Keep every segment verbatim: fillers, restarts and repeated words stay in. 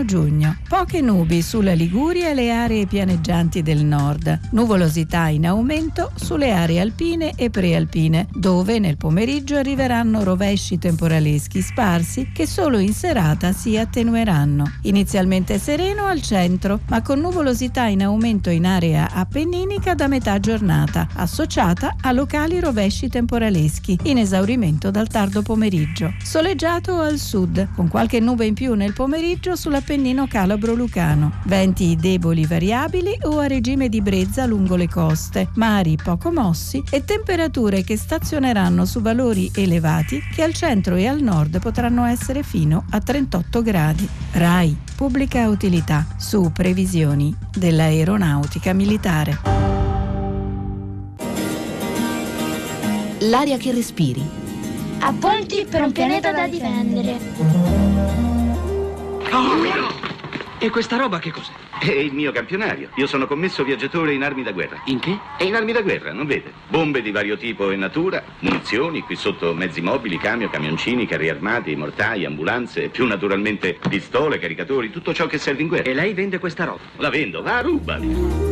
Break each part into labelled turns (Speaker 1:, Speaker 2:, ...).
Speaker 1: primo giugno. Poche nubi sulla Liguria e le aree pianeggianti del nord. Nuvolosità in aumento sulle aree alpine e prealpine, dove nel pomeriggio arriveranno rovesci temporaleschi sparsi che solo in serata si attenueranno. Inizialmente sereno al centro, ma con nuvolosità in aumento in area appenninica da metà giornata, associata a locali rovesci temporaleschi, in esaurimento dal tardo pomeriggio. Soleggiato al sud, con qualche nube in più nel pomeriggio sull'Appennino calabro-lucano. Venti deboli variabili o a regime di brezza lungo le coste, mari poco mossi e temperature che stazioneranno su valori elevati che al centro e al nord potranno essere fino a trentotto gradi. RAI, pubblica utilità, su previsioni dell'aeronautica militare.
Speaker 2: L'aria che respiri.
Speaker 3: Appunti per un pianeta da difendere.
Speaker 4: Oh no! E questa roba che cos'è?
Speaker 5: È il mio campionario. Io sono commesso viaggiatore in armi da guerra.
Speaker 4: In che?
Speaker 5: È in armi da guerra, non vede? Bombe di vario tipo e natura, munizioni, qui sotto mezzi mobili, camion, camioncini, carri armati, mortai, ambulanze, più naturalmente pistole, caricatori, tutto ciò che serve in guerra.
Speaker 4: E lei vende questa roba?
Speaker 5: La vendo, va, rubali.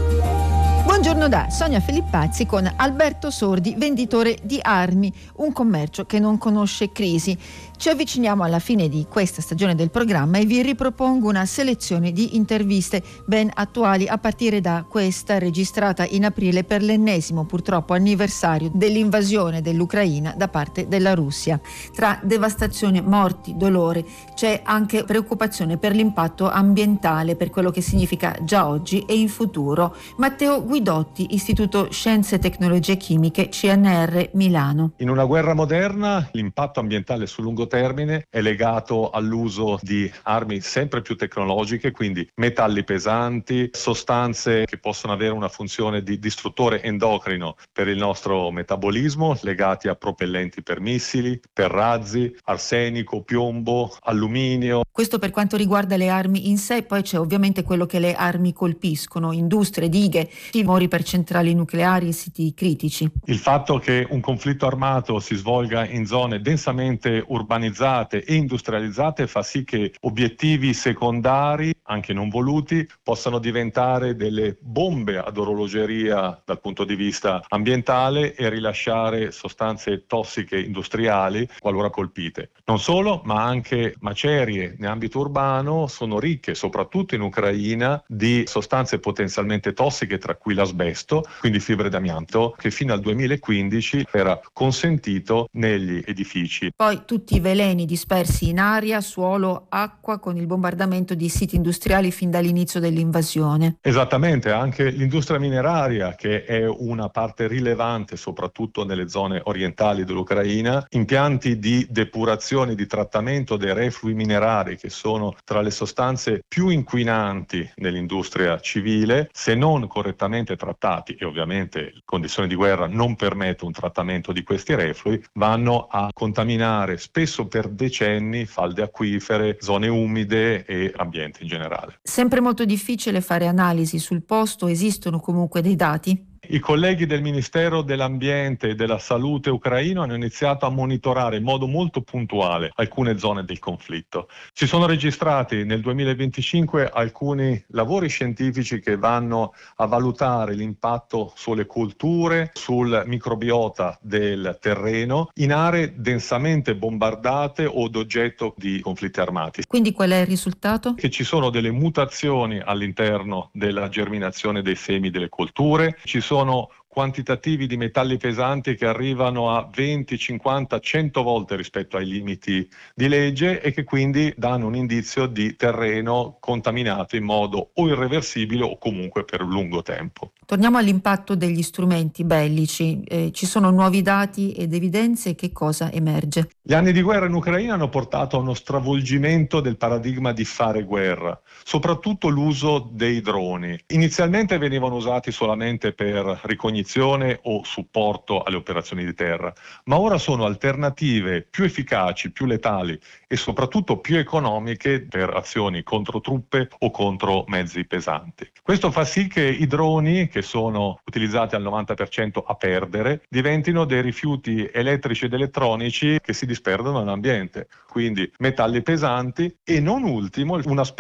Speaker 6: Buongiorno da Sonia Filippazzi con Alberto Sordi, venditore di armi, un commercio che non conosce crisi. Ci avviciniamo alla fine di questa stagione del programma e vi ripropongo una selezione di interviste ben attuali a partire da questa registrata in aprile per l'ennesimo purtroppo anniversario dell'invasione dell'Ucraina da parte della Russia. Tra devastazione, morti, dolore c'è anche preoccupazione per l'impatto ambientale, per quello che significa già oggi e in futuro. Matteo Guidotti, Istituto Scienze e Tecnologie Chimiche, C N R Milano.
Speaker 7: In una guerra moderna l'impatto ambientale sul lungo termine è legato all'uso di armi sempre più tecnologiche, quindi metalli pesanti, sostanze che possono avere una funzione di distruttore endocrino per il nostro metabolismo, legati a propellenti per missili, per razzi, arsenico, piombo, alluminio.
Speaker 6: Questo per quanto riguarda le armi in sé, poi c'è ovviamente quello che le armi colpiscono, industrie, dighe, timori per centrali nucleari e siti critici.
Speaker 7: Il fatto che un conflitto armato si svolga in zone densamente urbanizzate e industrializzate fa sì che obiettivi secondari, anche non voluti, possano diventare delle bombe ad orologeria dal punto di vista ambientale e rilasciare sostanze tossiche industriali qualora colpite. Non solo, ma anche macerie in ambito urbano sono ricche, soprattutto in Ucraina, di sostanze potenzialmente tossiche, tra cui l'asbesto, quindi fibre d'amianto, che fino al duemilaquindici era consentito negli edifici.
Speaker 6: Poi tutti i veleni dispersi in aria, suolo, acqua con il bombardamento di siti industriali fin dall'inizio dell'invasione.
Speaker 7: Esattamente, anche l'industria mineraria, che è una parte rilevante soprattutto nelle zone orientali dell'Ucraina, impianti di depurazione, di trattamento dei reflui minerari, che sono tra le sostanze più inquinanti nell'industria civile, se non correttamente trattati, e ovviamente condizioni di guerra non permettono un trattamento di questi reflui, vanno a contaminare spesso per decenni falde acquifere, zone umide e ambiente in generale.
Speaker 6: Sempre molto difficile fare analisi sul posto, esistono comunque dei dati?
Speaker 7: I colleghi del Ministero dell'Ambiente e della Salute ucraino hanno iniziato a monitorare in modo molto puntuale alcune zone del conflitto. Si sono registrati nel duemilaventicinque alcuni lavori scientifici che vanno a valutare l'impatto sulle colture, sul microbiota del terreno, in aree densamente bombardate o d'oggetto di conflitti armati.
Speaker 6: Quindi qual è il risultato?
Speaker 7: Che ci sono delle mutazioni all'interno della germinazione dei semi delle colture, ci sono quantitativi di metalli pesanti che arrivano a venti, cinquanta, cento volte rispetto ai limiti di legge e che quindi danno un indizio di terreno contaminato in modo o irreversibile o comunque per un lungo tempo.
Speaker 6: Torniamo all'impatto degli strumenti bellici. Eh, ci sono nuovi dati ed evidenze, che cosa emerge?
Speaker 7: Gli anni di guerra in Ucraina hanno portato a uno stravolgimento del paradigma di fare guerra, soprattutto l'uso dei droni. Inizialmente venivano usati solamente per ricognizione o supporto alle operazioni di terra, ma ora sono alternative più efficaci, più letali e soprattutto più economiche per azioni contro truppe o contro mezzi pesanti. Questo fa sì che i droni, che sono utilizzati al novanta per cento a perdere, diventino dei rifiuti elettrici ed elettronici che si disperdono nell'ambiente, quindi metalli pesanti e non ultimo un aspetto